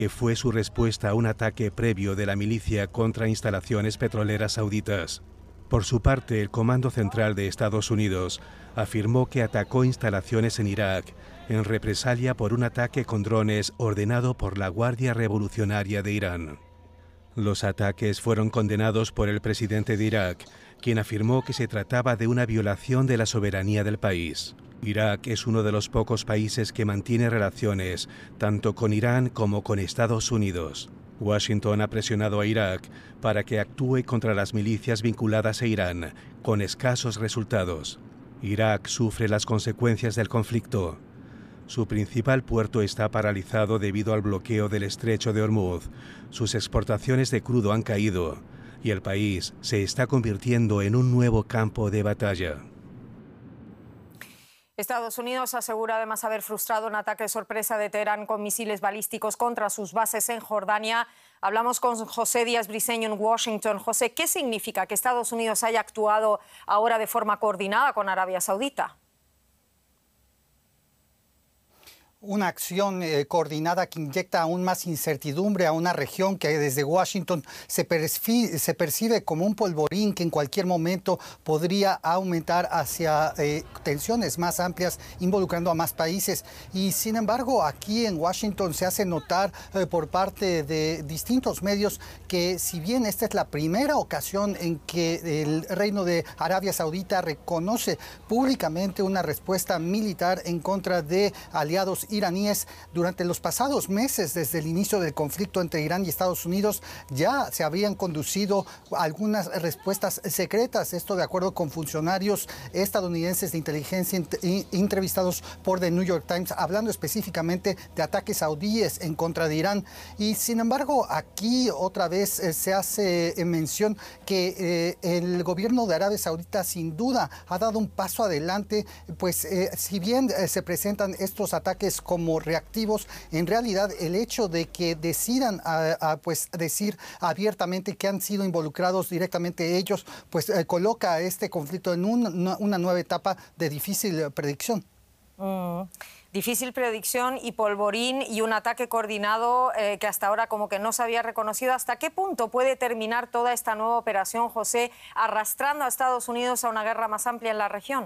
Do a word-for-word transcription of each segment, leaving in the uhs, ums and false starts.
que fue su respuesta a un ataque previo de la milicia contra instalaciones petroleras sauditas. Por su parte, el Comando Central de Estados Unidos afirmó que atacó instalaciones en Irak en represalia por un ataque con drones ordenado por la Guardia Revolucionaria de Irán. Los ataques fueron condenados por el presidente de Irak, quien afirmó que se trataba de una violación de la soberanía del país. Irak es uno de los pocos países que mantiene relaciones tanto con Irán como con Estados Unidos. Washington ha presionado a Irak para que actúe contra las milicias vinculadas a Irán, con escasos resultados. Irak sufre las consecuencias del conflicto. Su principal puerto está paralizado debido al bloqueo del estrecho de Hormuz. Sus exportaciones de crudo han caído y el país se está convirtiendo en un nuevo campo de batalla. Estados Unidos asegura además haber frustrado un ataque sorpresa de Teherán con misiles balísticos contra sus bases en Jordania. Hablamos con José Díaz Briceño en Washington. José, ¿qué significa que Estados Unidos haya actuado ahora de forma coordinada con Arabia Saudita? Una acción eh, coordinada que inyecta aún más incertidumbre a una región que desde Washington se, se percibe como un polvorín que en cualquier momento podría aumentar hacia eh, tensiones más amplias involucrando a más países. Y sin embargo, aquí en Washington se hace notar eh, por parte de distintos medios que si bien esta es la primera ocasión en que el Reino de Arabia Saudita reconoce públicamente una respuesta militar en contra de aliados iraníes, durante los pasados meses, desde el inicio del conflicto entre Irán y Estados Unidos, ya se habían conducido algunas respuestas secretas, esto de acuerdo con funcionarios estadounidenses de inteligencia entrevistados por The New York Times, hablando específicamente de ataques saudíes en contra de Irán. Y sin embargo, aquí otra vez eh, se hace eh, mención que eh, el gobierno de Arabia Saudita sin duda ha dado un paso adelante, pues eh, si bien eh, se presentan estos ataques como reactivos, en realidad el hecho de que decidan a, a, pues decir abiertamente que han sido involucrados directamente ellos, pues eh, coloca a este conflicto en un, una, una nueva etapa de difícil predicción. Mm. Difícil predicción y polvorín y un ataque coordinado eh, que hasta ahora como que no se había reconocido. ¿Hasta qué punto puede terminar toda esta nueva operación, José, arrastrando a Estados Unidos a una guerra más amplia en la región?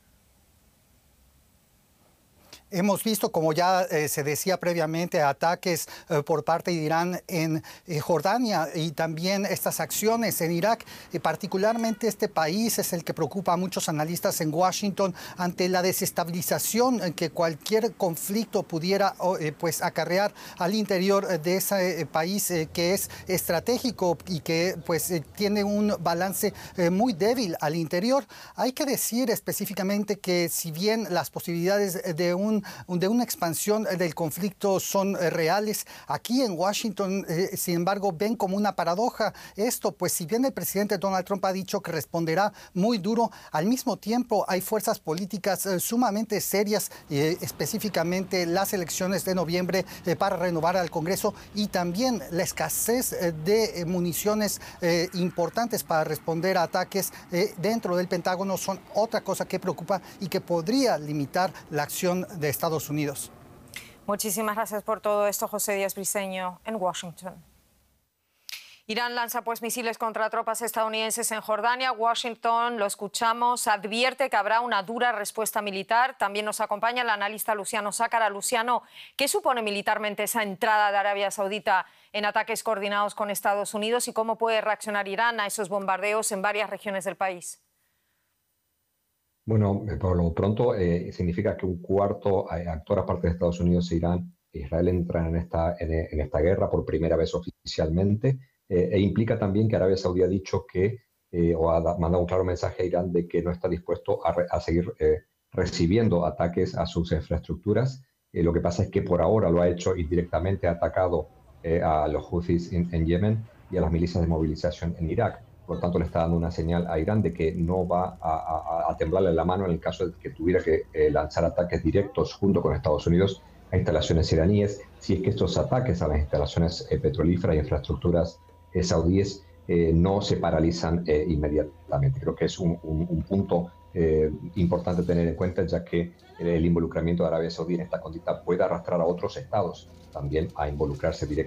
Hemos visto, como ya eh, se decía previamente, ataques eh, por parte de Irán en eh, Jordania y también estas acciones en Irak. Eh, particularmente este país es el que preocupa a muchos analistas en Washington ante la desestabilización en que cualquier conflicto pudiera eh, pues acarrear al interior de ese eh, país eh, que es estratégico y que pues eh, tiene un balance eh, muy débil al interior. Hay que decir específicamente que si bien las posibilidades de un de una expansión del conflicto son eh, reales, aquí en Washington, eh, sin embargo, ven como una paradoja esto, pues si bien el presidente Donald Trump ha dicho que responderá muy duro, al mismo tiempo hay fuerzas políticas eh, sumamente serias, eh, específicamente las elecciones de noviembre eh, para renovar al Congreso y también la escasez eh, de eh, municiones eh, importantes para responder a ataques eh, dentro del Pentágono son otra cosa que preocupa y que podría limitar la acción de Estados Unidos. Muchísimas gracias por todo esto, José Díaz Briceño, en Washington. Irán lanza pues misiles contra tropas estadounidenses en Jordania. Washington, lo escuchamos, advierte que habrá una dura respuesta militar. También nos acompaña el analista Luciano Sácara. Luciano, ¿qué supone militarmente esa entrada de Arabia Saudita en ataques coordinados con Estados Unidos y cómo puede reaccionar Irán a esos bombardeos en varias regiones del país? Bueno, por lo pronto eh, significa que un cuarto actor aparte de Estados Unidos e Irán, Israel entra en esta, en, en esta guerra por primera vez oficialmente eh, e implica también que Arabia Saudí ha dicho que, eh, o ha mandado un claro mensaje a Irán de que no está dispuesto a, re, a seguir eh, recibiendo ataques a sus infraestructuras. Eh, lo que pasa es que por ahora lo ha hecho indirectamente, ha atacado eh, a los Houthis en, en Yemen y a las milicias de movilización en Irak. Por lo tanto, le está dando una señal a Irán de que no va a, a, a temblarle la mano en el caso de que tuviera que eh, lanzar ataques directos junto con Estados Unidos a instalaciones iraníes, si es que estos ataques a las instalaciones eh, petrolíferas e infraestructuras eh, saudíes eh, no se paralizan eh, inmediatamente. Creo que es un, un, un punto eh, importante tener en cuenta, ya que el involucramiento de Arabia Saudí en esta conducta puede arrastrar a otros estados también a involucrarse directamente